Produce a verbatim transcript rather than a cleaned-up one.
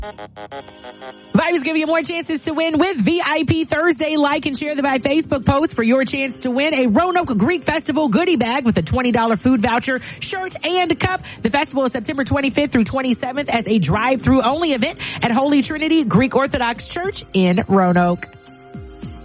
Vibe is giving you more chances to win with V I P Thursday. Like and share the Vibe Facebook post for your chance to win a Roanoke Greek Festival goodie bag with a twenty dollars food voucher, shirt, and cup. The festival is September twenty-fifth through twenty-seventh as a drive-through only event at Holy Trinity Greek Orthodox Church in Roanoke.